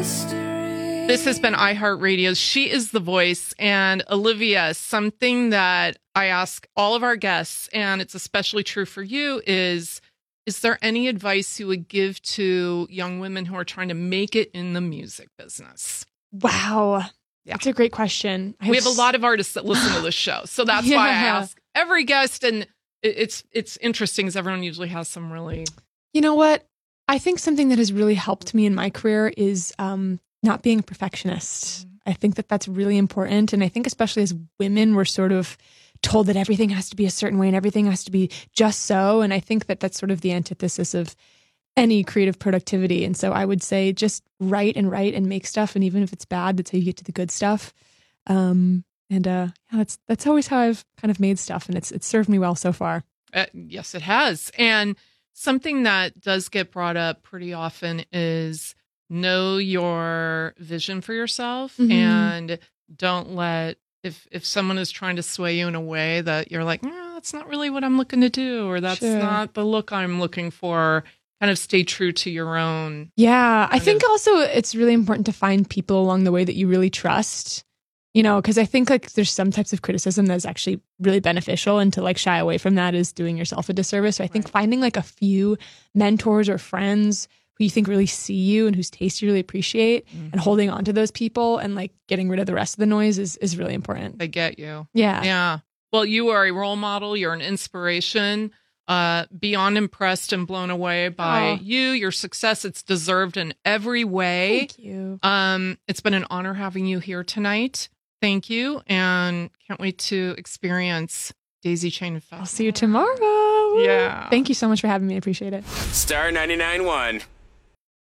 This has been iHeartRadio's She is the Voice. And Olivia, something that I ask all of our guests, and it's especially true for you, is there any advice you would give to young women who are trying to make it in the music business? Wow. Yeah. That's a great question. We have a lot of artists that listen to this show. So that's why I ask every guest. And it's interesting because everyone usually has some really... You know what? I think something that has really helped me in my career is not being a perfectionist. I think that that's really important. And I think especially as women, we're sort of told that everything has to be a certain way and everything has to be just so. And I think that that's sort of the antithesis of any creative productivity. And so I would say just write and make stuff. And even if it's bad, that's how you get to the good stuff. That's always how I've kind of made stuff. And it's served me well so far. Yes, it has. And something that does get brought up pretty often is know your vision for yourself and don't let, if someone is trying to sway you in a way that you're like, that's not really what I'm looking to do, or that's not the look I'm looking for, kind of stay true to your own. Yeah. I think also it's really important to find people along the way that you really trust, because I think like there's some types of criticism that's actually really beneficial, and to like shy away from that is doing yourself a disservice. So I think finding like a few mentors or friends who you think really see you and whose taste you really appreciate and holding on to those people and like getting rid of the rest of the noise is really important. They get you. Yeah. Yeah. Well, you are a role model. You're an inspiration. Beyond impressed and blown away by your success. It's deserved in every way. Thank you. It's been an honor having you here tonight. Thank you. And can't wait to experience Daisy Chain Festival. I'll see you tomorrow. Yeah. Thank you so much for having me. I appreciate it. Star 99.1.